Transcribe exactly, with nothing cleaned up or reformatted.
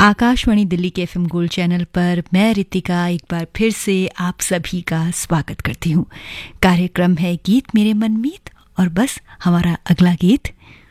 आकाशवाणी दिल्ली के FM gold channel पर मैं रितिका एक बार फिर से आप सभी का स्वागत करती हूँ। कार्यक्रम है गीत मेरे मनमीत और बस हमारा अगला गीत